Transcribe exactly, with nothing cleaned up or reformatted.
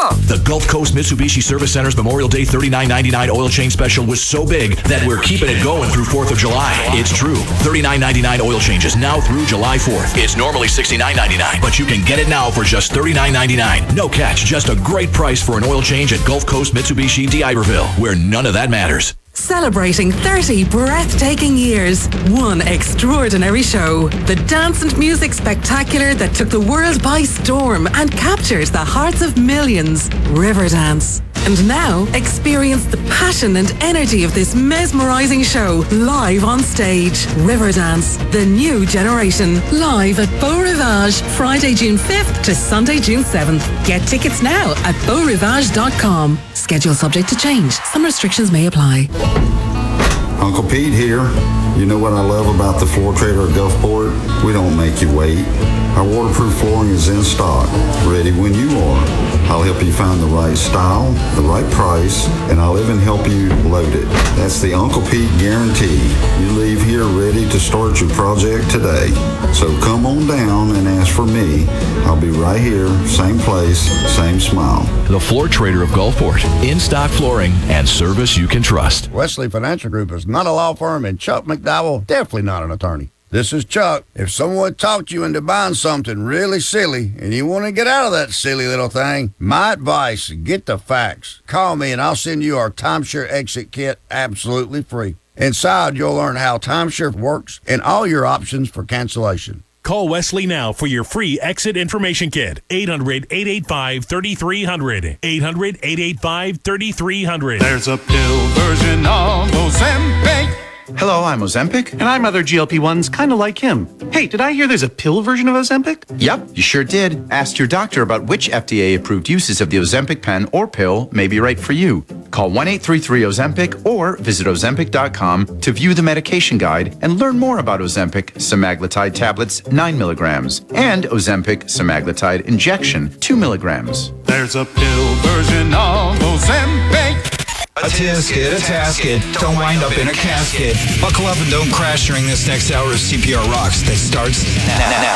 Huh. The Gulf Coast Mitsubishi Service Center's Memorial Day thirty-nine ninety-nine oil change special was so big that we're keeping it going through fourth of July. It's true. thirty-nine ninety-nine oil changes now through July fourth. It's normally sixty-nine ninety-nine, but you can get it now for just thirty-nine ninety-nine. No catch, just a great price for an oil change at Gulf Coast Mitsubishi d'Iberville, where none of that matters. Celebrating thirty breathtaking years, one extraordinary show. The dance and music spectacular that took the world by storm and captured the hearts of millions. Riverdance. And now, experience the passion and energy of this mesmerising show live on stage. Riverdance, the new generation. Live at Beau Rivage, Friday, June fifth to Sunday, June seventh. Get tickets now at beau rivage dot com. Schedule subject to change. Some restrictions may apply. Uncle Pete here. You know what I love about the Floor Trader of Gulfport? We don't make you wait. Our waterproof flooring is in stock, ready when you are. I'll help you find the right style, the right price, and I'll even help you load it. That's the Uncle Pete guarantee. You leave here ready to start your project today. So come on down and ask for me. I'll be right here, same place, same smile. The Floor Trader of Gulfport. In-stock flooring and service you can trust. Wesley Financial Group is not a law firm, and Chuck McDowell, definitely not an attorney. This is Chuck. If someone talked you into buying something really silly and you want to get out of that silly little thing, my advice, get the facts. Call me and I'll send you our timeshare exit kit absolutely free. Inside, you'll learn how timeshare works and all your options for cancellation. Call Wesley now for your free exit information kit. eight hundred, eight eight five, three three zero zero. eight hundred, eight eight five, three three zero zero. There's a pill version of Ozempic. Hello, I'm Ozempic. And I'm other G L P ones kind of like him. Hey, did I hear there's a pill version of Ozempic? Yep, you sure did. Ask your doctor about which F D A-approved uses of the Ozempic pen or pill may be right for you. Call one eight three three Ozempic or visit ozempic dot com to view the medication guide and learn more about Ozempic semaglutide tablets nine milligrams and Ozempic semaglutide injection two milligrams. There's a pill version of Ozempic. A tisket, a tasket, don't wind up in a casket. Buckle up and don't crash during this next hour of C P R Rocks that starts now.